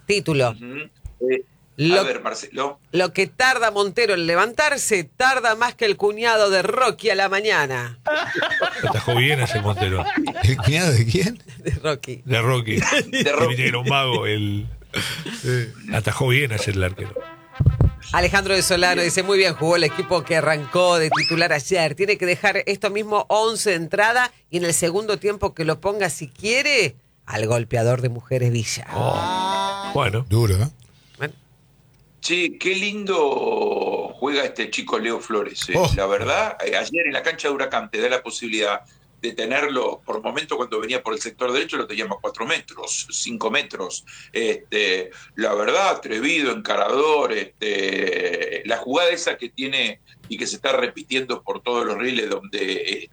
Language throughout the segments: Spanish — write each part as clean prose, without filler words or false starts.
Título. A ver, Marcelo. Lo que tarda Montero en levantarse, tarda más que el cuñado de Rocky a la mañana. Atajó bien ese Montero. ¿El cuñado de quién? De Rocky. De Rocky. De Rocky. Era un mago. Atajó bien ayer el arquero. Alejandro de Solano dice, muy bien, jugó el equipo que arrancó de titular ayer. Tiene que dejar esto mismo 11 de entrada y en el segundo tiempo que lo ponga, si quiere, al golpeador de Mujeres Villa. Bueno. Duro, ¿eh? Che, qué lindo juega este chico Leo Flores. La verdad, ayer en la cancha de Huracán te da la posibilidad de tenerlo, por momento cuando venía por el sector derecho lo teníamos 4 metros, 5 metros. La verdad, atrevido, encarador, la jugada esa que tiene y que se está repitiendo por todos los riles donde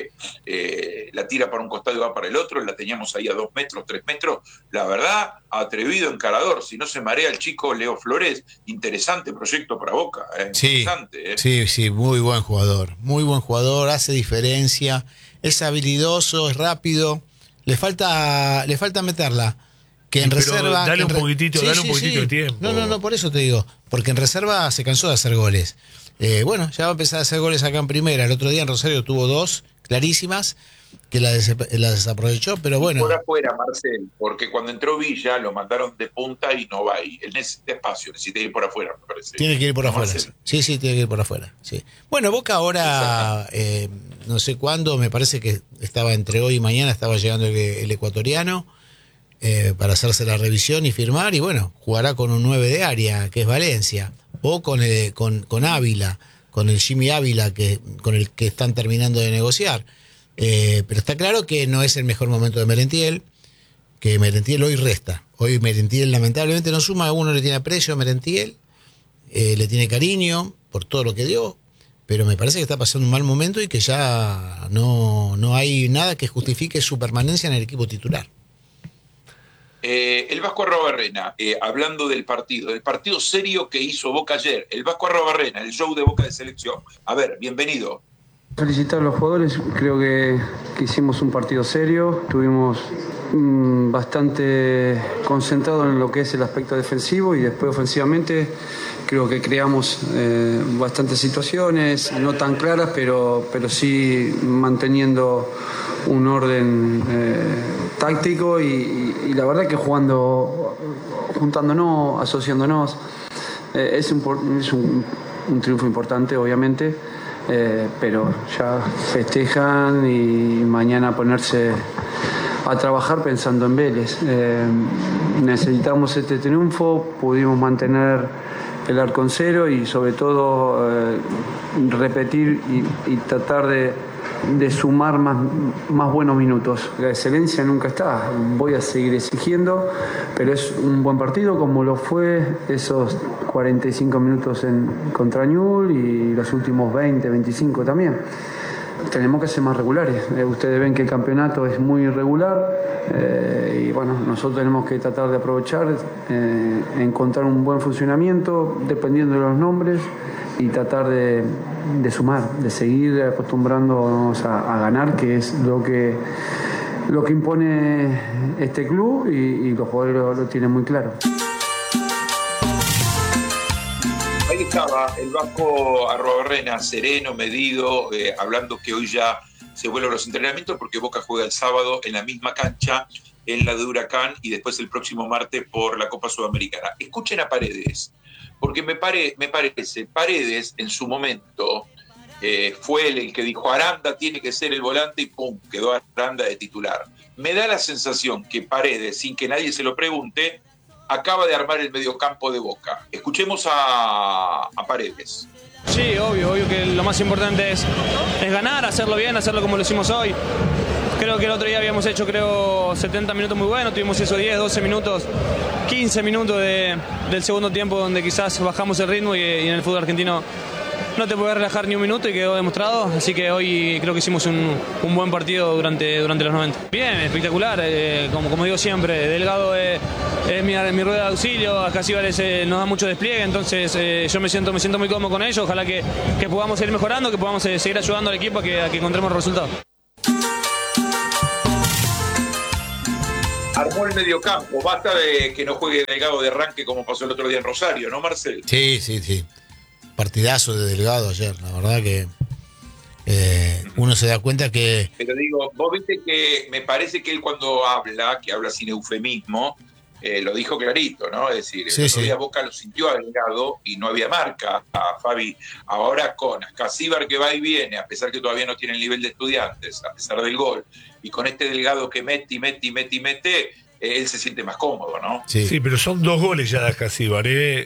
la tira para un costado y va para el otro, la teníamos ahí a 2 metros, 3 metros. La verdad, atrevido, encarador. Si no se marea el chico Leo Flores, interesante proyecto para Boca. Sí, interesante. Sí, muy buen jugador, hace diferencia. Es habilidoso, es rápido, le falta meterla. Que en reserva. Dale un poquitito de tiempo. No, por eso te digo. Porque en reserva se cansó de hacer goles. Bueno, ya va a empezar a hacer goles acá en primera. El otro día en Rosario tuvo 2 clarísimas que la desaprovechó, pero bueno. Por afuera, Marcel, porque cuando entró Villa lo mandaron de punta y no va ahí. Él necesita espacio, necesita ir por afuera, me parece. Tiene que ir por afuera. Marcel. Sí, tiene que ir por afuera. Sí. Bueno, Boca ahora, no sé cuándo, me parece que estaba entre hoy y mañana, estaba llegando el ecuatoriano para hacerse la revisión y firmar, y bueno, jugará con un 9 de área, que es Valencia, o con Ávila, con el Jimmy Ávila, con el que están terminando de negociar. Pero está claro que no es el mejor momento de Merentiel, que Merentiel hoy resta. Hoy Merentiel lamentablemente no suma, uno le tiene aprecio a Merentiel, le tiene cariño por todo lo que dio, pero me parece que está pasando un mal momento y que ya no hay nada que justifique su permanencia en el equipo titular. El Vasco Arrobarrena, hablando del partido serio que hizo Boca ayer, el Vasco Arrobarrena, el show de Boca de selección. A ver, bienvenido. Felicitar a los jugadores, creo que hicimos un partido serio, estuvimos bastante concentrados en lo que es el aspecto defensivo y después ofensivamente creo que creamos bastantes situaciones, no tan claras, pero sí manteniendo un orden táctico y la verdad que juntándonos, asociándonos, es un triunfo importante obviamente. Pero ya festejan y mañana ponerse a trabajar pensando en Vélez. Necesitamos este triunfo, pudimos mantener el arco en cero y sobre todo repetir y tratar de sumar más buenos minutos. La excelencia nunca está, voy a seguir exigiendo, pero es un buen partido como lo fue esos 45 minutos contra Newell's y los últimos 20, 25 también. Tenemos que ser más regulares. Ustedes ven que el campeonato es muy irregular y bueno, nosotros tenemos que tratar de aprovechar, encontrar un buen funcionamiento dependiendo de los nombres y tratar de sumar, de seguir acostumbrándonos a ganar, que es lo que impone este club y los jugadores lo tienen muy claro. Ahí estaba el Vasco Arrobarrena, sereno, medido, hablando que hoy ya se vuelven los entrenamientos porque Boca juega el sábado en la misma cancha, en la de Huracán, y después el próximo martes por la Copa Sudamericana. Escuchen a Paredes, porque me parece, Paredes en su momento fue el que dijo Aranda tiene que ser el volante y pum, quedó Aranda de titular. Me da la sensación que Paredes, sin que nadie se lo pregunte, acaba de armar el mediocampo de Boca. Escuchemos a Paredes. Sí, obvio que lo más importante es ganar, hacerlo bien, hacerlo como lo hicimos hoy. Creo que el otro día habíamos hecho 70 minutos muy buenos, tuvimos esos 10, 12 minutos, 15 minutos del segundo tiempo donde quizás bajamos el ritmo y en el fútbol argentino no te puedes relajar ni un minuto y quedó demostrado, así que hoy creo que hicimos un buen partido durante los 90. Bien, espectacular, como digo siempre, Delgado es mi rueda de auxilio, a Casíbales nos da mucho despliegue, entonces yo me siento muy cómodo con ellos, ojalá que podamos seguir mejorando, que podamos seguir ayudando al equipo a que encontremos resultados. Armó el mediocampo. Basta de que no juegue Delgado de arranque como pasó el otro día en Rosario, ¿no, Marcel? Sí. Partidazo de Delgado ayer. La verdad que uno se da cuenta que... Pero digo, vos viste que me parece que él cuando habla, que habla sin eufemismo, lo dijo clarito, ¿no? Es decir, el otro día Boca lo sintió a Delgado y no había marca a Fabi. Ahora con Ascasíbar que va y viene, a pesar que todavía no tiene el nivel de Estudiantes, a pesar del gol, y con este Delgado que mete, él se siente más cómodo, ¿no? Sí, pero son 2 goles ya de Ascasíbar,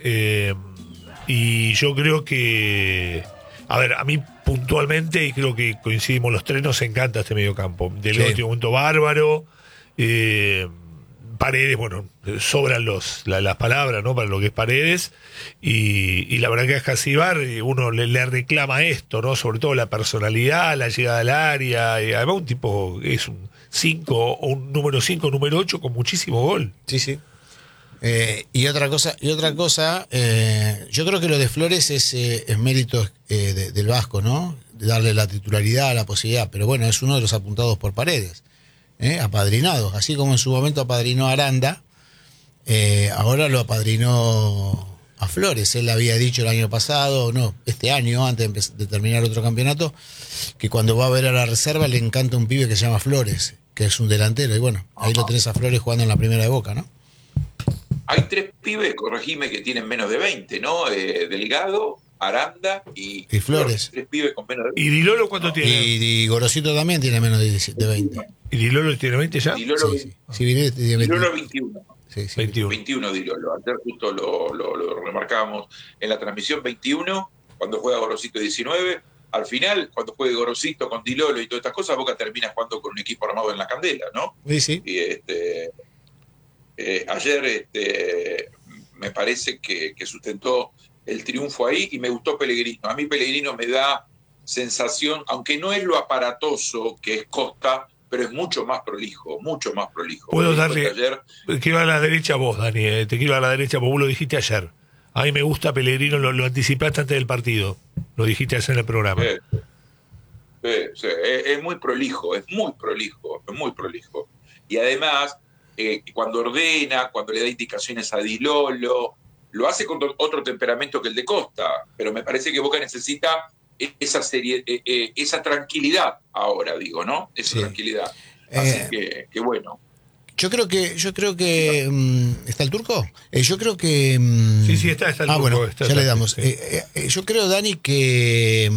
y yo creo que... A ver, a mí puntualmente, y creo que coincidimos los 3, nos encanta este mediocampo. Delgado tiene un momento bárbaro, Paredes, bueno, sobran las palabras, ¿no? Para lo que es Paredes, y la verdad que a Ascasíbar uno le reclama esto, ¿no? Sobre todo la personalidad, la llegada al área, y además un tipo es un 5 o un número 5, número 8 con muchísimo gol. Sí. Y otra cosa, yo creo que lo de Flores es mérito del Vasco, ¿no? De darle la titularidad, la posibilidad, pero bueno, es uno de los apuntados por Paredes, apadrinado, así como en su momento apadrinó a Aranda, ahora lo apadrinó a Flores. Él había dicho el año pasado, no, este año, antes de terminar otro campeonato, que cuando va a ver a la reserva le encanta un pibe que se llama Flores, que es un delantero, y bueno, ahí lo tenés a Flores jugando en la primera de Boca, ¿no? Hay 3 pibes, corregime, que tienen menos de 20, ¿no? Delgado, Aranda y Flores. 3 pibes con menos de 20. ¿Y Dilolo cuánto tiene? Y Gorosito también tiene menos de 20. ¿Y Dilolo tiene 20 ya? Dilolo, Dilolo 21. Sí. 21 Dilolo. Ayer justo lo remarcábamos en la transmisión, 21, cuando juega Gorosito 19. Al final, cuando juegue Gorosito con Dilolo y todas estas cosas, Boca termina jugando con un equipo armado en la candela, ¿no? Sí. Y ayer me parece que sustentó el triunfo ahí y me gustó Pellegrino. A mí Pellegrino me da sensación, aunque no es lo aparatoso que es Costa, pero es mucho más prolijo. Puedo darle... Que iba a la derecha vos, Dani, te quiero a la derecha, porque vos lo dijiste ayer. A mí me gusta Pellegrino, lo anticipaste antes del partido. Lo dijiste ayer en el programa. Sí, es muy prolijo. Y además... cuando ordena, cuando le da indicaciones a Dilolo, lo hace con otro temperamento que el de Costa, pero me parece que Boca necesita esa tranquilidad ahora, digo, ¿no? Tranquilidad. Así que bueno. Yo creo que ¿está el Turco? Yo creo que sí, está el Turco. Bueno, está, ya le damos. Sí. Yo creo, Dani, que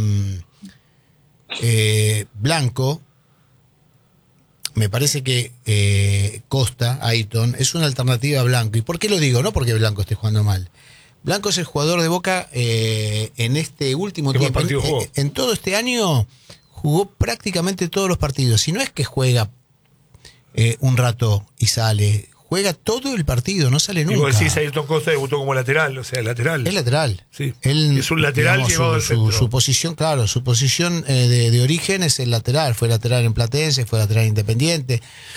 Blanco, me parece que Costa, Ayton, es una alternativa a Blanco. ¿Y por qué lo digo? No porque Blanco esté jugando mal. Blanco es el jugador de Boca en este último tiempo. En todo este año jugó prácticamente todos los partidos. Si no es que juega un rato y sale, juega todo el partido, no sale nunca. Y vos decís, Ayrton Costa debutó como lateral, o sea, lateral. Es lateral. Sí. Él, es un lateral, digamos, llevado al centro. Su posición, claro, su posición de origen es el lateral. Fue lateral en Platense, fue lateral Independiente.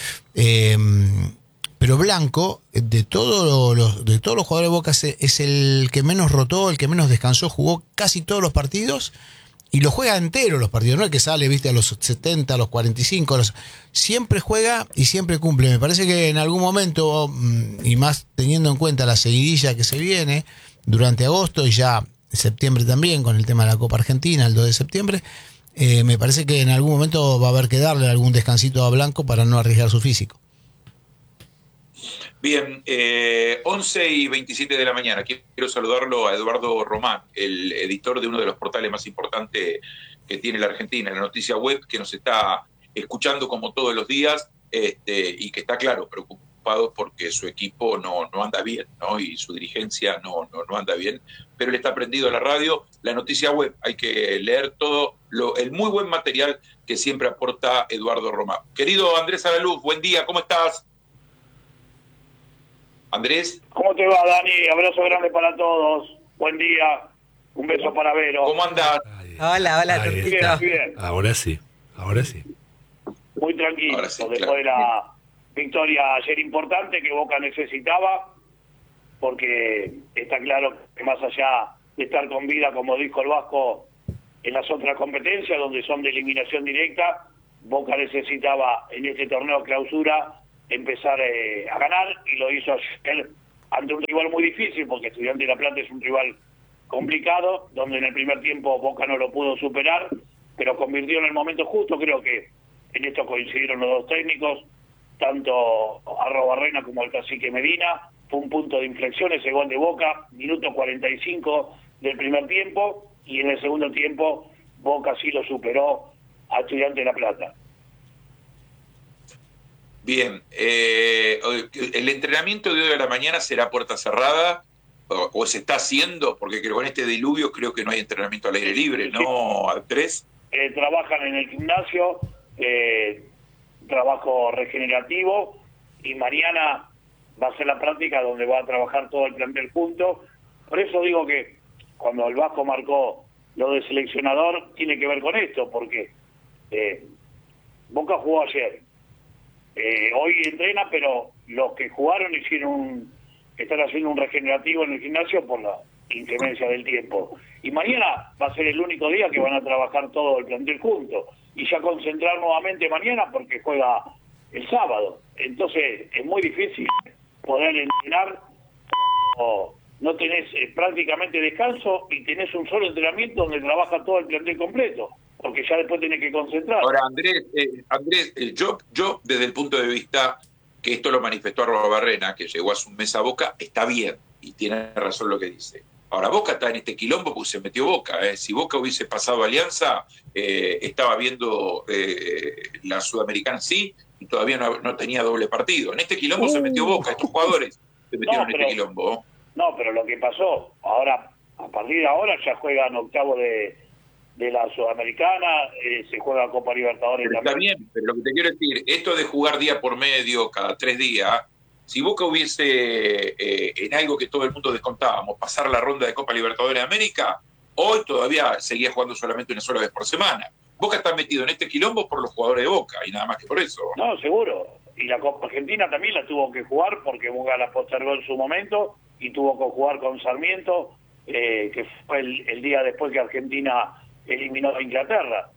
Pero Blanco, de todos los jugadores de Boca, es el que menos rotó, el que menos descansó, jugó casi todos los partidos. Y lo juega entero los partidos, no es que sale, viste, a los 70, a los 45, siempre juega y siempre cumple. Me parece que en algún momento, y más teniendo en cuenta la seguidilla que se viene durante agosto y ya septiembre también, con el tema de la Copa Argentina, el 2 de septiembre, me parece que en algún momento va a haber que darle algún descansito a Blanco para no arriesgar su físico. Bien, 11:27 de la mañana. Quiero saludarlo a Eduardo Román, el editor de uno de los portales más importantes que tiene la Argentina, la Noticia Web, que nos está escuchando como todos los días y que está, claro, preocupado porque su equipo no anda bien, ¿no? Y su dirigencia no anda bien, pero él está prendido a la radio. La Noticia Web, hay que leer todo el muy buen material que siempre aporta Eduardo Román. Querido Andrés Alaluz, buen día, ¿cómo estás? Andrés. ¿Cómo te va, Dani? Abrazo grande para todos. Buen día. Un beso para Vero. ¿Cómo andás? Hola, Turquito. Bien. Ahora sí. Muy tranquilo. Sí, después claro. de la victoria ayer importante que Boca necesitaba, porque está claro que más allá de estar con vida, como dijo el Vasco, en las otras competencias, donde son de eliminación directa, Boca necesitaba en este torneo clausura empezar a ganar, y lo hizo ayer ante un rival muy difícil, porque Estudiantes de La Plata es un rival complicado, donde en el primer tiempo Boca no lo pudo superar, pero convirtió en el momento justo. Creo que en esto coincidieron los dos técnicos, tanto Arrobarrena como el cacique Medina. Fue un punto de inflexión ese gol de Boca, minuto 45 del primer tiempo, y en el segundo tiempo Boca sí lo superó a Estudiantes de La Plata. Bien, ¿el entrenamiento de hoy a la mañana será puerta cerrada o se está haciendo? Porque creo que con este diluvio creo que no hay entrenamiento al aire libre, ¿no, Andrés? Trabajan en el gimnasio, trabajo regenerativo, y mañana va a ser la práctica donde va a trabajar todo el plantel junto. Por eso digo que cuando el Vasco marcó lo de seleccionador, tiene que ver con esto, porque Boca jugó ayer. Hoy entrena, pero los que jugaron están haciendo un regenerativo en el gimnasio por la inclemencia del tiempo. Y mañana va a ser el único día que van a trabajar todo el plantel junto. Y ya concentrar nuevamente mañana porque juega el sábado. Entonces es muy difícil poder entrenar cuando no tenés prácticamente descanso y tenés un solo entrenamiento donde trabaja todo el plantel completo, porque ya después tenés que concentrar. Ahora, Andrés, yo desde el punto de vista que esto lo manifestó Arrobarrena, que llegó hace un mes a Boca, está bien, y tiene razón lo que dice. Ahora, Boca está en este quilombo porque se metió Boca. Si Boca hubiese pasado Alianza, estaba viendo la Sudamericana sí, y todavía no tenía doble partido. En este quilombo se metió Boca, estos jugadores se metieron en este quilombo. No, pero lo que pasó, ahora, a partir de ahora ya juegan octavo de la Sudamericana, se juega Copa Libertadores pero también. Está bien, pero lo que te quiero decir, esto de jugar día por medio, cada 3 días, si Boca hubiese, en algo que todo el mundo descontábamos, pasar la ronda de Copa Libertadores de América, hoy todavía seguía jugando solamente una sola vez por semana. Boca está metido en este quilombo por los jugadores de Boca, y nada más que por eso. No, seguro. Y la Copa Argentina también la tuvo que jugar porque Boca la postergó en su momento, y tuvo que jugar con Sarmiento, que fue el día después que Argentina eliminó a Inglaterra,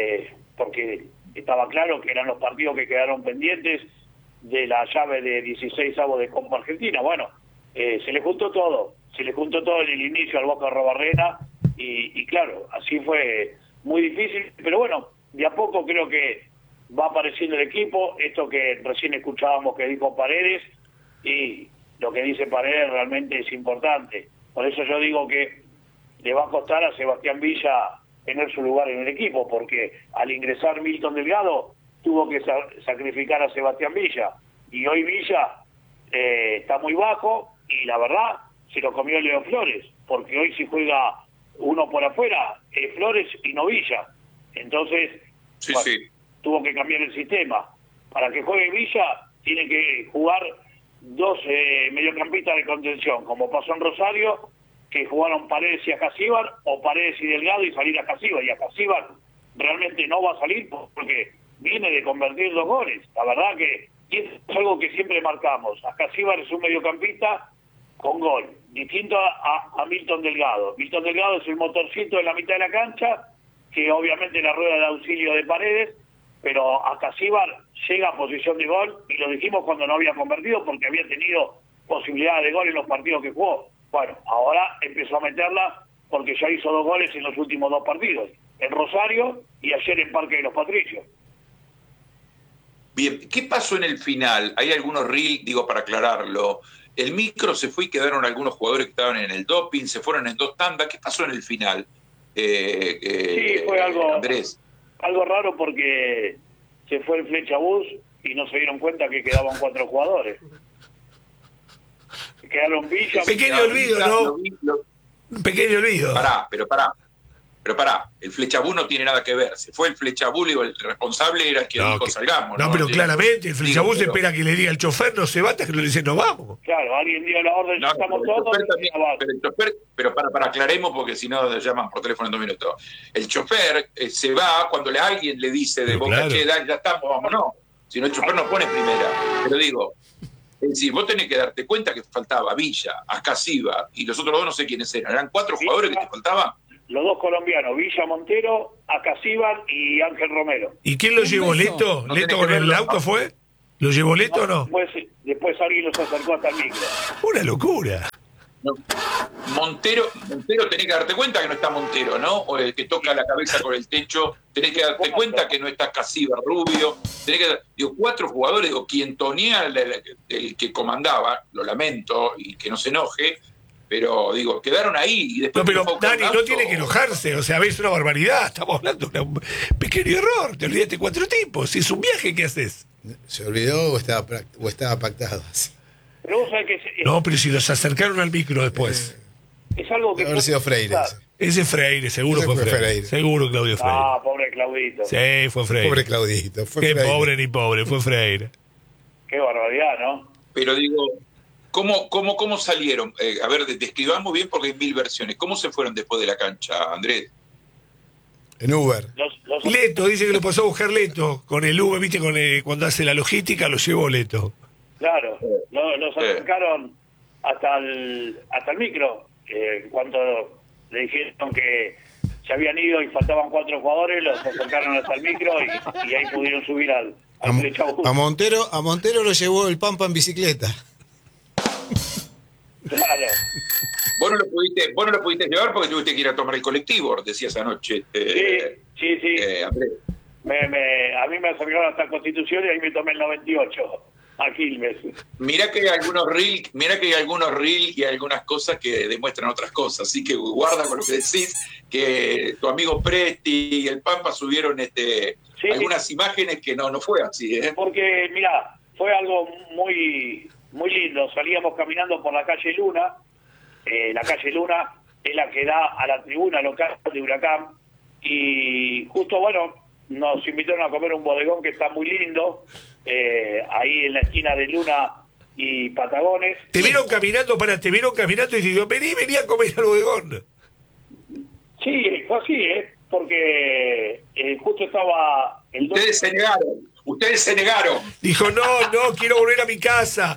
porque estaba claro que eran los partidos que quedaron pendientes de la llave de 16avos de Copa Argentina. Bueno, se le juntó todo en el inicio al Boca Arrobarrena, y claro, así fue muy difícil, pero bueno, de a poco creo que va apareciendo el equipo. Esto que recién escuchábamos que dijo Paredes, y lo que dice Paredes realmente es importante. Por eso yo digo que le va a costar a Sebastián Villa tener su lugar en el equipo, porque al ingresar Milton Delgado tuvo que sacrificar a Sebastián Villa, y hoy Villa está muy bajo, y la verdad se lo comió Leo Flores, porque hoy si juega uno por afuera es Flores y no Villa. Entonces tuvo que cambiar el sistema. Para que juegue Villa tiene que jugar dos mediocampistas de contención, como pasó en Rosario, que jugaron Paredes y Acasíbar, o Paredes y Delgado y salir a Acasíbar, y Acasíbar realmente no va a salir porque viene de convertir 2 goles. La verdad que es algo que siempre marcamos. Acasíbar es un mediocampista con gol, distinto a Milton Delgado. Milton Delgado es el motorcito de la mitad de la cancha, que obviamente la rueda de auxilio de Paredes, pero Acasíbar llega a posición de gol, y lo dijimos cuando no había convertido porque había tenido posibilidad de gol en los partidos que jugó. Bueno, ahora empezó a meterla porque ya hizo 2 goles en los últimos 2 partidos, en Rosario y ayer en Parque de los Patricios. Bien, ¿qué pasó en el final? Hay algunos reels, digo para aclararlo. El micro se fue y quedaron algunos jugadores que estaban en el doping, se fueron en 2 tandas. ¿Qué pasó en el final? Sí, fue algo, Andrés. Algo raro porque se fue el Flechabús y no se dieron cuenta que quedaban 4 jugadores. Quedaron Villa... Pequeño olvido, ¿no? Un pequeño olvido. Pará, el Flechabú no tiene nada que ver. Se fue el Flechabú, digo, el responsable era el que dijo salgamos. No, pero claramente, el Flechabú se espera que le diga al chofer, no se va hasta que le dice no vamos. Claro, alguien dio la orden, estamos todos... Pero el chofer, para aclaremos, porque si no llaman por teléfono en 2 minutos. El chofer se va cuando alguien le dice de Boca, che, ya estamos, vámonos. Si no, el chofer no pone primera. Pero digo... Es decir, vos tenés que darte cuenta que faltaba Villa, Acasíbar, y los otros 2 no sé quiénes eran. ¿Eran 4 jugadores que te faltaban? Los 2 colombianos, Villa Montero, Acasíbar y Ángel Romero. ¿Y quién lo llevó? ¿Leto? ¿Leto con el auto fue? ¿Lo llevó Leto o no? Después alguien los acercó hasta el micro. Una locura. No. Montero, tenés que darte cuenta que no está Montero, ¿no? O el que toca la cabeza con el techo, tenés que darte cuenta que no está Casiva Rubio, tenés que, digo, 4 jugadores, digo, Quintonía, el que comandaba, lo lamento, y que no se enoje, pero digo, quedaron ahí y después... No, pero Dani no tiene que enojarse, o sea, ves una barbaridad, estamos hablando de un pequeño error, te olvidaste 4 tipos, si es un viaje, ¿qué haces? ¿Se olvidó o estaba pactado? Pero vos sabés que No, pero si los acercaron al micro después. es algo que... Debe haber sido Freire. Ese Freire, seguro Ese fue fue Freire. Freire. Seguro Claudio Freire. Ah, pobre Claudito. Sí, fue Freire. Pobre Claudito. Fue Qué Freire. pobre ni pobre, fue Freire. Qué barbaridad, ¿no? Pero digo, ¿cómo salieron? A ver, describamos bien porque hay 1000 versiones. ¿Cómo se fueron después de la cancha, Andrés? En Uber. Leto, dice que lo pasó a buscar Leto. Con el Uber, viste, cuando hace la logística, lo llevó Leto. Claro, los acercaron hasta el micro. Cuando le dijeron que se habían ido y faltaban 4 jugadores, los acercaron hasta el micro y ahí pudieron subir al Flechabú. A Montero lo llevó el Pampa en bicicleta. Claro. Vos no lo pudiste llevar porque tuviste que ir a tomar el colectivo, decías anoche. Sí. Andrés. A mí me acercaron hasta Constitución y ahí me tomé el 98 a Quilmes. Mirá que hay algunos reels y algunas cosas que demuestran otras cosas, así que guarda con lo que decís, que tu amigo Presti y el Pampa subieron algunas imágenes que no fue así, ¿eh? Porque, mira, fue algo muy, muy lindo. Salíamos caminando por la calle Luna. La calle Luna es la que da a la tribuna local de Huracán. Y justo, bueno, nos invitaron a comer un bodegón que está muy lindo, ahí en la esquina de Luna y Patagones. Te vieron caminando y te digo, vení a comer al bodegón. Sí, fue así, porque justo estaba el... Ustedes se negaron. Dijo, no, quiero volver a mi casa.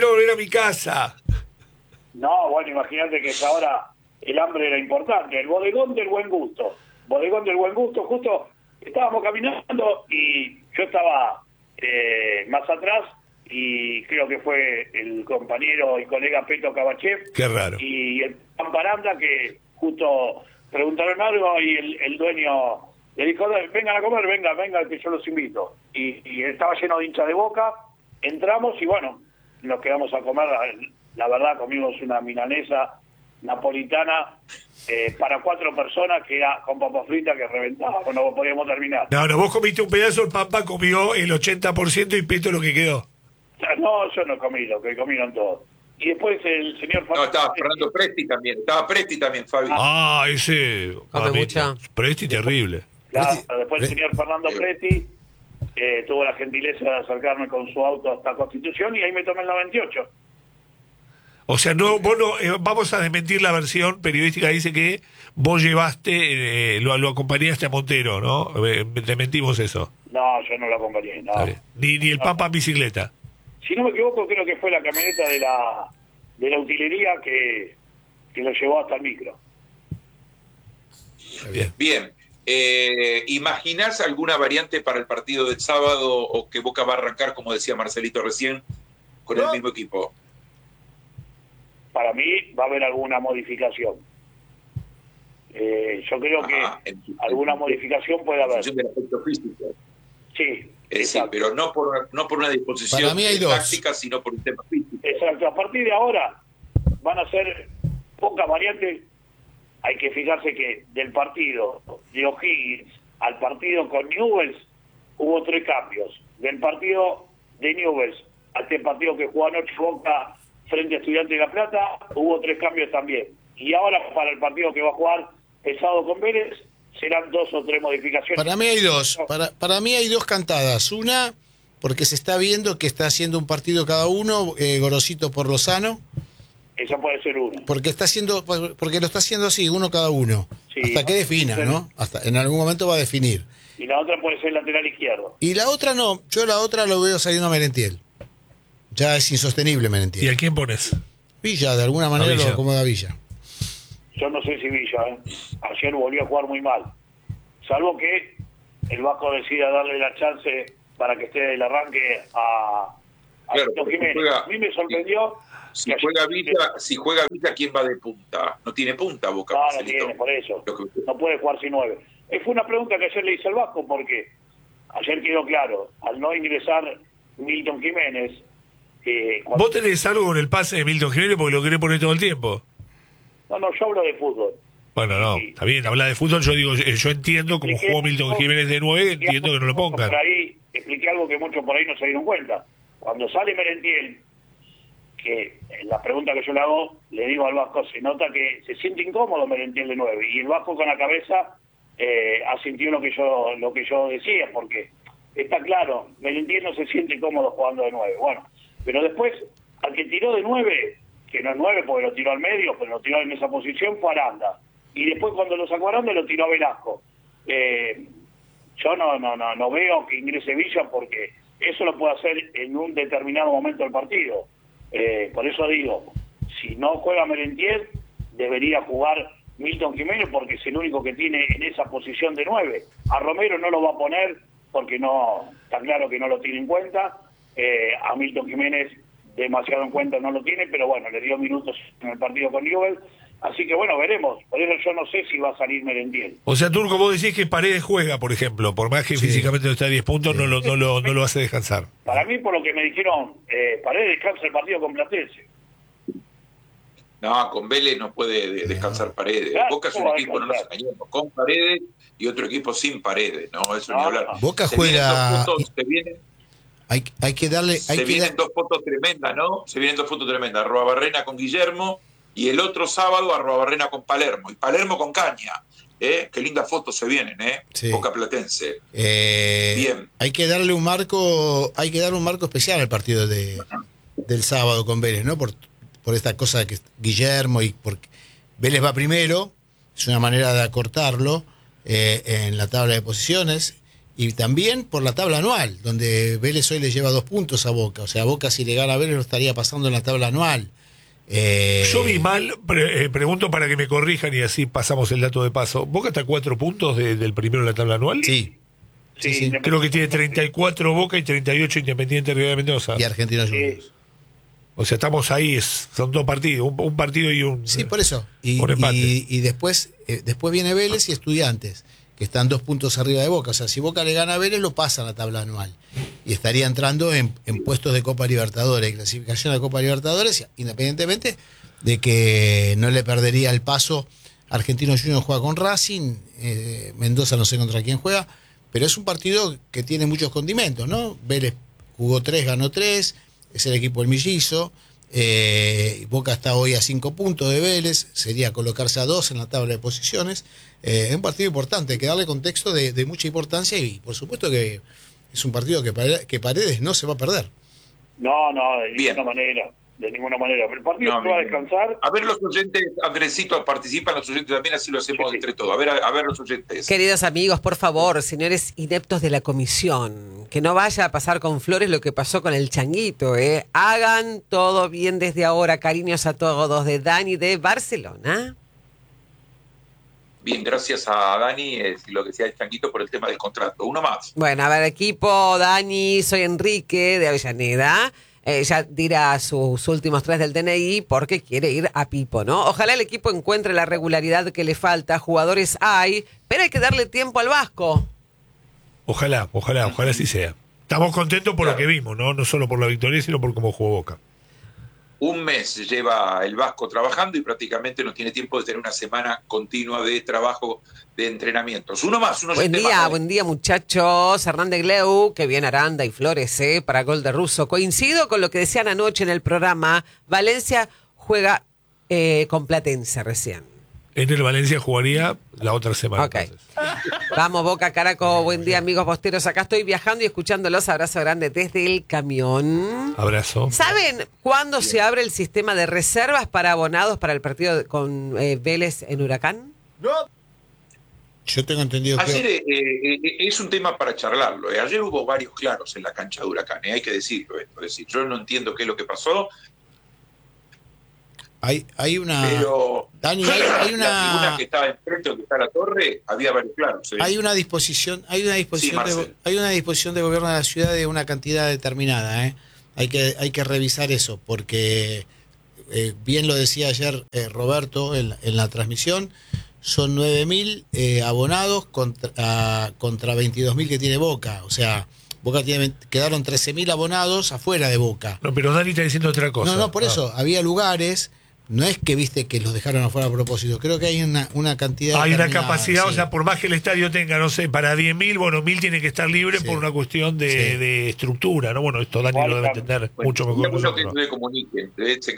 No, bueno, imagínate que ahora el hambre era importante. El bodegón del buen gusto. Justo estábamos caminando y yo estaba más atrás y creo que fue el compañero y colega Peto Cabachev. Qué raro. Y el Pamparanda, que justo preguntaron algo y el dueño le dijo, vengan a comer, venga, que yo los invito. Y estaba lleno de hinchas de Boca, entramos y bueno, nos quedamos a comer. La verdad, comimos una milanesa napolitana para 4 personas que era con papas fritas que reventaba, no podíamos terminar. No, vos comiste un pedazo, el Pampa comió el 80% y Peto lo que quedó. No, yo no comí, lo que comieron todos. Y después el señor... No, estaba Fernando Presti también, Fabi. Ese... mucha. Presti terrible. Claro, después el señor Fernando Presti tuvo la gentileza de acercarme con su auto hasta Constitución y ahí me tomé el 98. O sea, vamos a desmentir la versión periodística, dice que vos llevaste, lo acompañaste a Montero, ¿no? Desmentimos eso. No, yo no lo acompañé, no. Ni el Pampa en bicicleta. Si no me equivoco, creo que fue la camioneta de la utilería que lo llevó hasta el micro. Bien. ¿Imaginás alguna variante para el partido del sábado o que Boca va a arrancar, como decía Marcelito recién, con el mismo equipo? Para mí va a haber alguna modificación. Yo creo que alguna modificación puede haber. En función del aspecto físico. Sí, sí, pero no por una disposición para mí hay táctica, sino por un tema físico. Exacto. A partir de ahora van a ser pocas variantes. Hay que fijarse que del partido de O'Higgins al partido con Newell's hubo 3 cambios. Del partido de Newell's a este partido que jugó anoche Boca frente a Estudiantes de La Plata, hubo 3 cambios también. Y ahora para el partido que va a jugar Pesado con Vélez, serán 2 o 3 modificaciones. Para mí hay 2. Para mí hay 2 cantadas. Una, porque se está viendo que está haciendo un partido cada uno, Gorosito por Lozano. Esa puede ser una. Porque lo está haciendo así, uno cada uno. Sí, hasta que defina, ¿no? Hasta en algún momento va a definir. Y la otra puede ser lateral izquierdo. Y la otra no. Yo la otra lo veo saliendo a Merentiel. Ya es insostenible Merentiel. ¿Y a quién pones? Villa, de alguna manera lo acomoda Villa. Yo no sé si Villa, ayer volvió a jugar muy mal. Salvo que el Vasco decida darle la chance para que esté el arranque a Claro, Milton porque Jiménez. juega- A mí me sorprendió. Si que juega ayer- Villa, ¿quién va de punta? No tiene punta Boca, No, no Marcelito. tiene, por eso. Lo que- No puede jugar sin 9. Fue una pregunta que ayer le hice al Vasco, porque ayer quedó claro, al no ingresar Milton Jiménez, cuando- ¿Vos tenés algo con el pase de Milton Jiménez porque lo querés poner todo el tiempo? No, yo hablo de fútbol. Bueno, no, Sí. está bien, habla de fútbol, yo digo, yo entiendo cómo jugó Milton Jiménez de 9, entiendo que no lo pongan. Por ahí, expliqué algo que muchos por ahí no se dieron cuenta. Cuando sale Merentiel, que en la pregunta que yo le hago, le digo al Vasco, se nota que se siente incómodo Merentiel de 9, y el Vasco con la cabeza asintió lo que yo decía, porque está claro, Merentiel no se siente cómodo jugando de 9. Bueno, pero después, al que tiró de 9, que no es 9 porque lo tiró al medio, pero lo tiró en esa posición, fue Aranda. Y después cuando lo sacó Aranda lo tiró a Velasco. Yo no veo que ingrese Villa, porque eso lo puede hacer en un determinado momento del partido. Por eso digo, si no juega Merentiel, debería jugar Milton Jiménez, porque es el único que tiene en esa posición de 9. A Romero no lo va a poner porque no está claro que no lo tiene en cuenta. A Milton Jiménez demasiado en cuenta no lo tiene, pero bueno, le dio minutos en el partido con Newell. Así que bueno, veremos. Por eso yo no sé si va a salir Merentiel. O sea, Turco, vos decís que Paredes juega, por ejemplo, por más que Sí. físicamente no está a 10 puntos, no lo hace descansar. Para mí, por lo que me dijeron, Paredes descansa el partido con Platense. No, con Vélez no puede descansar Paredes. Claro, Boca es un ¿cómo va a equipo, no nos descansar? engañemos, con Paredes y otro equipo sin Paredes, ¿no? Eso ni No, hablar. no. Boca Se juega- vienen dos fotos, Hay que darle... se vienen dos fotos tremendas, ¿no? Se vienen dos fotos tremendas. Arruabarrena con Guillermo y el otro sábado Arruabarrena con Palermo. Y Palermo con Caña. Qué lindas fotos se vienen, Sí. Boca Platense. Bien. Hay que darle un marco especial al partido del sábado con Vélez, ¿no? Por esta cosa de que Guillermo y porque Vélez va primero, es una manera de acortarlo en la tabla de posiciones, y también por la tabla anual, donde Vélez hoy le lleva 2 puntos a Boca. O sea, Boca, si le gana a Vélez, lo estaría pasando en la tabla anual. Yo vi mal, pregunto para que me corrijan y así pasamos el dato de paso. ¿Boca está a 4 puntos del primero en la tabla anual? Sí. Sí. Creo que tiene 34 Boca y 38 Independiente Río de Mendoza. Y Argentinos Juniors. O sea, estamos ahí, son 2 partidos, un partido y un... Sí, por eso. Y por empate. después viene Vélez y Estudiantes, que están 2 puntos arriba de Boca. O sea, si Boca le gana a Vélez, lo pasa a la tabla anual. Y estaría entrando en puestos de Copa Libertadores, clasificación a Copa Libertadores, independientemente de que no le perdería el paso. Argentinos Juniors juega con Racing, Mendoza no sé contra quién juega, pero es un partido que tiene muchos condimentos, ¿no? Vélez jugó 3, ganó 3, es el equipo del Mellizo. Boca está hoy a 5 puntos de Vélez, sería colocarse a 2 en la tabla de posiciones. Es un partido importante, hay que darle contexto de mucha importancia, y por supuesto que es un partido que Paredes no se va a perder. No, de Bien. ninguna manera. De ninguna manera. El partido No, se va a bien. descansar. A ver los oyentes, Andresito, participan los oyentes también, así lo hacemos Sí, sí. entre todos. A ver los oyentes. Queridos amigos, por favor, señores ineptos de la comisión, que no vaya a pasar con Flores lo que pasó con el Changuito, ¿eh? Hagan todo bien desde ahora. Cariños a todos, de Dani de Barcelona. Bien, gracias a Dani, lo que decía el Changuito, por el tema del contrato. Uno más. Bueno, a ver, equipo, Dani, soy Enrique de Avellaneda. Ya dirá sus últimos 3 del DNI porque quiere ir a Pipo, ¿no? Ojalá el equipo encuentre la regularidad que le falta. Jugadores hay, pero hay que darle tiempo al Vasco. Ojalá así sea. Estamos contentos por lo que vimos, ¿no? No solo por la victoria, sino por cómo jugó Boca. Un mes lleva el Vasco trabajando y prácticamente no tiene tiempo de tener una semana continua de trabajo, de entrenamientos. Uno más, uno Buen oyente día, más. buen día muchachos. Hernández Gleu, que bien Aranda y Flores, para gol de Russo. Coincido con lo que decían anoche en el programa. Valencia juega con Platense recién. En el Valencia jugaría la otra semana. Ok. Entonces. Vamos, Boca, Caraco. Buen día, amigos posteros. Acá estoy viajando y escuchándolos. Abrazo grande desde el camión. Abrazo. ¿Saben cuándo se abre el sistema de reservas para abonados para el partido con Vélez en Huracán? Yo tengo entendido Ayer que... es un tema para charlarlo. Ayer hubo varios claros en la cancha de Huracán, hay que decirlo esto. Es decir, yo no entiendo qué es lo que pasó. Hay una... Pero Dani, hay la tribuna que estaba enfrente, que está la torre, había varios planos. Hay una disposición, hay una disposición de gobierno de la ciudad de una cantidad determinada, ¿eh? Hay que revisar eso, porque bien lo decía ayer Roberto en la transmisión, son 9.000 abonados contra 22.000 que tiene Boca. O sea, Boca quedaron 13.000 abonados afuera de Boca. No, pero Dani está diciendo otra cosa. No, por eso, había lugares, no es que viste que los dejaron afuera a propósito, creo que hay una cantidad. Hay una capacidad, sí. O sea, por más que el estadio tenga, no sé, para 10.000, bueno, 1.000 tiene que estar libre por una cuestión de estructura, ¿no? Bueno, esto Dani lo debe entender mucho mejor que nosotros. Que comuniquen,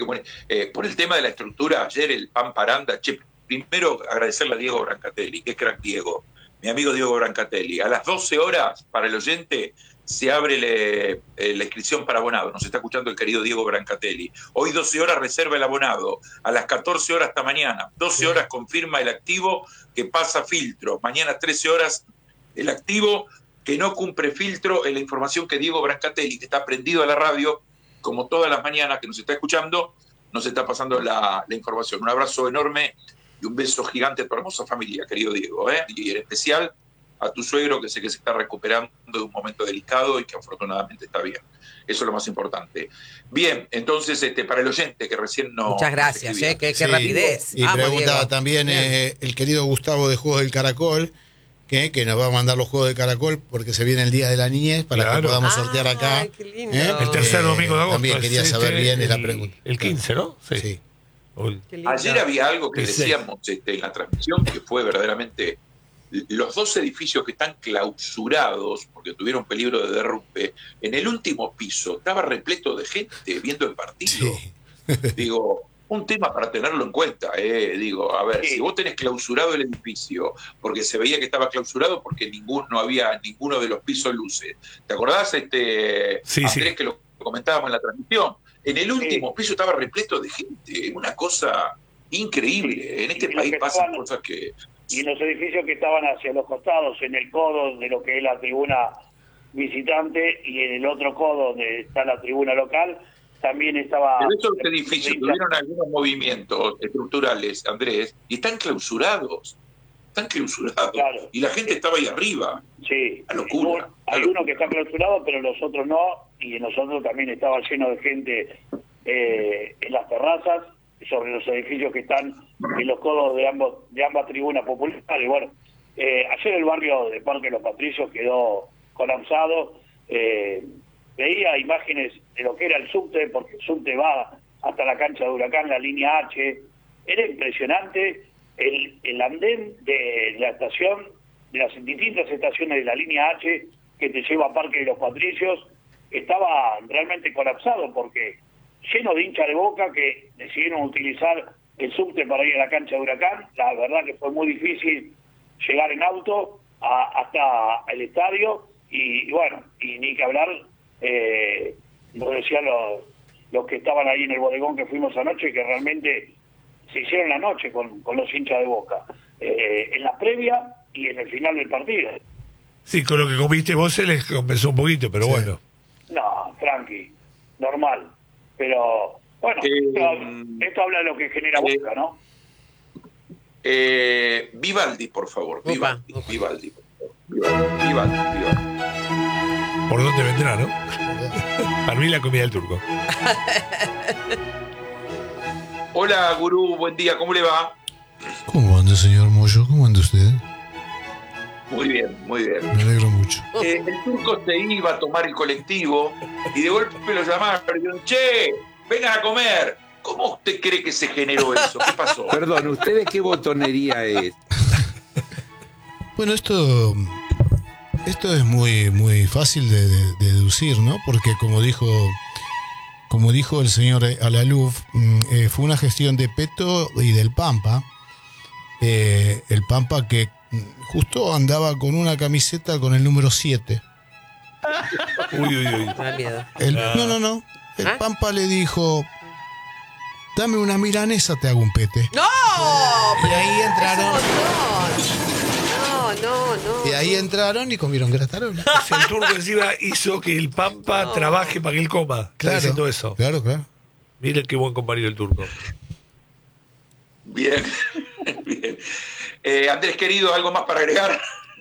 por el tema de la estructura, ayer el Pampa Aranda, primero agradecerle a Diego Brancatelli, que es crack Diego, mi amigo Diego Brancatelli. A las 12 horas, para el oyente, se abre la inscripción para abonado. Nos está escuchando el querido Diego Brancatelli. Hoy 12 horas reserva el abonado. A las 14 horas hasta mañana. 12 horas confirma el activo que pasa filtro. Mañana 13 horas el activo que no cumple filtro en la información que Diego Brancatelli, que está prendido a la radio, como todas las mañanas que nos está escuchando, nos está pasando la información. Un abrazo enorme y un beso gigante a tu hermosa familia, querido Diego, y en especial a tu suegro, que sé que se está recuperando de un momento delicado y que afortunadamente está bien. Eso es lo más importante. Bien, entonces, para el oyente que recién no... Muchas gracias, qué rapidez. Y preguntaba también el querido Gustavo de Juegos del Caracol, que nos va a mandar los Juegos del Caracol porque se viene el Día de la Niñez para que podamos sortear acá. Qué lindo. El tercer domingo de agosto. También quería saber bien la pregunta. El 15, ¿no? Sí. Ayer había algo que decíamos en la transmisión que fue verdaderamente los dos edificios que están clausurados porque tuvieron peligro de derrumbe. En el último piso estaba repleto de gente viendo el partido. Sí. Digo, un tema para tenerlo en cuenta. Digo, a ver, si vos tenés clausurado el edificio porque se veía que estaba clausurado porque no había ninguno de los pisos luces. ¿Te acordás, Andrés, que lo comentábamos en la transmisión? En el último piso estaba repleto de gente, una cosa increíble. En este país pasan cosas que... Y en los edificios que estaban hacia los costados, en el codo de lo que es la tribuna visitante y en el otro codo donde está la tribuna local, también estaba... Pero esos edificios tuvieron algunos movimientos estructurales, Andrés, y están clausurados. Claro. Y la gente estaba ahí arriba. Sí. La locura. Hay uno que está clausurado, pero los otros no, y nosotros también estaba lleno de gente en las terrazas, sobre los edificios que están en los codos de ambas tribunas populares. Y bueno, ayer el barrio de Parque de los Patricios quedó colapsado. Veía imágenes de lo que era el subte, porque el subte va hasta la cancha de Huracán, la línea H. Era impresionante el andén de la estación, de las distintas estaciones de la línea H que te lleva a Parque de los Patricios, estaba realmente colapsado porque lleno de hinchas de Boca que decidieron utilizar el subte para ir a la cancha de Huracán. La verdad que fue muy difícil llegar en auto hasta el estadio y bueno, y ni que hablar, lo decían los que estaban ahí en el bodegón que fuimos anoche, que realmente se hicieron la noche con los hinchas de Boca, en la previa y en el final del partido. Sí, con lo que comiste vos se les compensó un poquito, pero bueno. No, tranqui, normal. Pero, bueno, esto habla de lo que genera Boca, ¿no? Vivaldi, por favor. Vivaldi. ¿Por dónde vendrá, no? Para mí la comida del turco. Hola, gurú, buen día, ¿cómo le va? ¿Cómo anda, señor Moyo? ¿Cómo anda usted? Muy bien, muy bien. Me alegro mucho. El turco se iba a tomar el colectivo y de golpe lo llamaron y dijeron, che, vengan a comer. ¿Cómo usted cree que se generó eso? ¿Qué pasó? Perdón, ¿ustedes qué botonería es? Bueno, esto es muy, muy fácil de deducir, ¿no? Porque como dijo el señor Alaluf, fue una gestión de Peto y del Pampa. El Pampa que justo andaba con una camiseta con el número 7. Uy. Da miedo. No. El Pampa le dijo, dame una milanesa, te hago un pete. ¡No! Y ahí entraron. No. Y ahí entraron y comieron gratarola. El turco encima hizo que el Pampa trabaje para que él coma. Está diciendo eso. Claro. Miren qué buen compañero el turco. Bien, bien. Andrés, querido, ¿algo más para agregar?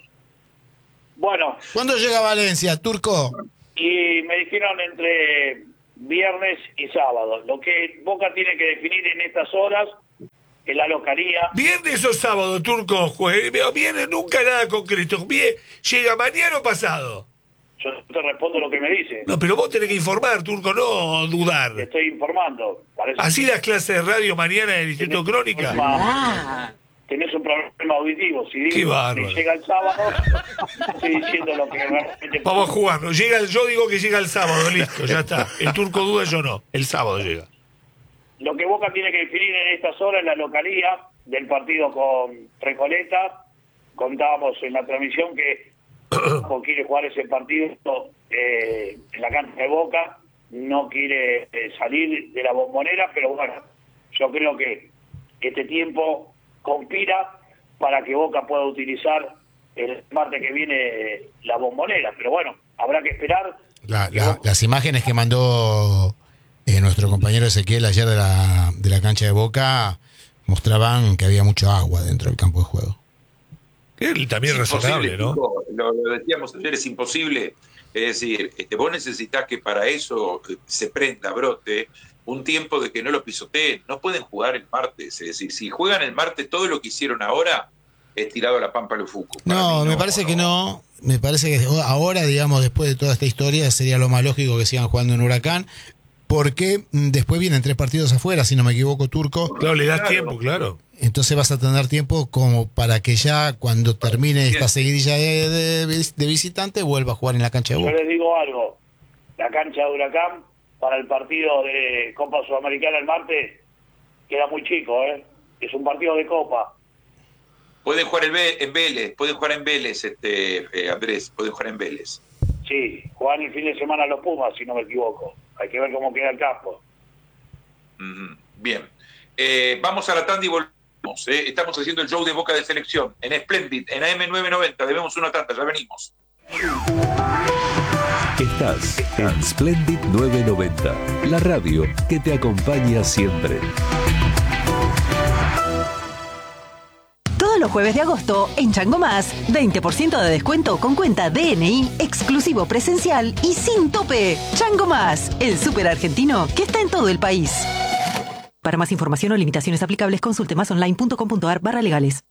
Bueno, ¿Cuándo llega Valencia, Turco? y me dijeron entre viernes y sábado. Lo que Boca tiene que definir en estas horas es la localía. ¿Viernes o sábado, Turco? Viernes nunca nada concreto. ¿Llega mañana o pasado? Yo te respondo lo que me dicen. No, pero vos tenés que informar, Turco, no dudar. Te estoy informando. Parece Así las clases de radio mañana en el Instituto Crónica. Tenés un problema auditivo. Si digo Qué bárbaro. que llega el sábado, estoy diciendo lo que realmente... Vamos a jugarlo. Yo digo que llega el sábado, listo, ya está. El Turco duda, yo no. El sábado llega. Lo que Boca tiene que definir en estas horas es la localía del partido con Recoleta. Contábamos en la transmisión que Boca quiere jugar ese partido en la cancha de Boca, no quiere salir de la Bombonera, pero bueno, yo creo que este tiempo conspira para que Boca pueda utilizar el martes que viene la Bombonera, pero bueno, habrá que esperar. Las imágenes que mandó nuestro compañero Ezequiel ayer de la cancha de Boca mostraban que había mucho agua dentro del campo de juego. También es razonable, ¿no? Lo decíamos ayer, es imposible. Es decir, vos necesitás que para eso se prenda, brote, un tiempo de que no lo pisoteen. No pueden jugar el martes. Es decir, si juegan el martes, todo lo que hicieron ahora es tirado a la pampa a los fucos. No, me parece que no. Me parece que ahora, digamos, después de toda esta historia, sería lo más lógico que sigan jugando en Huracán. Porque después vienen 3 partidos afuera, si no me equivoco, Turco. Claro, le das tiempo, claro. Entonces vas a tener tiempo como para que ya cuando termine esta seguidilla de visitantes vuelva a jugar en la cancha de Boca. Yo les digo algo, la cancha de Huracán para el partido de Copa Sudamericana el martes queda muy chico, es un partido de Copa. Pueden jugar en Vélez, Andrés, pueden jugar en Vélez. Sí, juegan el fin de semana los Pumas, si no me equivoco. Hay que ver cómo queda el campo. Bien. Vamos a la tanda y volvemos. Estamos haciendo el show de Boca de Selección en Splendid, en AM990. Debemos una tanda, ya venimos. Estás en Splendid 990, la radio que te acompaña siempre. Todos los jueves de agosto, en Chango Más, 20% de descuento con cuenta DNI, exclusivo presencial y sin tope. Chango Más, el súper argentino que está en todo el país. Para más información o limitaciones aplicables, consulte masonline.com.ar/legales.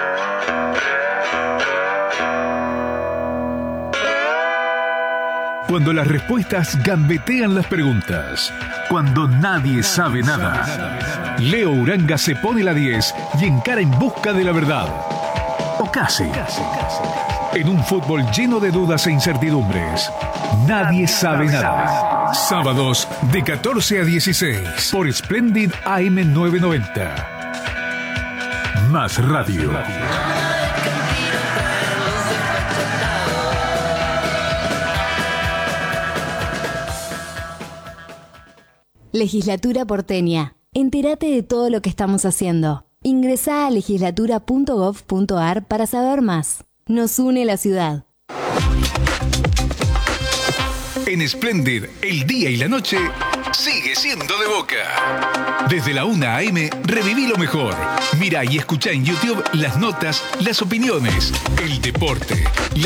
Cuando las respuestas gambetean las preguntas. Cuando nadie sabe nada. Leo Uranga se pone la 10 y encara en busca de la verdad. O casi. En un fútbol lleno de dudas e incertidumbres. Nadie sabe nada. Sábados de 14 a 16 por Splendid AM990. Más radio. Legislatura porteña. Entérate de todo lo que estamos haciendo. Ingresá a legislatura.gov.ar para saber más. Nos une la ciudad. En Splendid, el día y la noche sigue siendo de Boca. Desde la 1 a.m. reviví lo mejor. Mirá y escuchá en YouTube las notas, las opiniones, el deporte,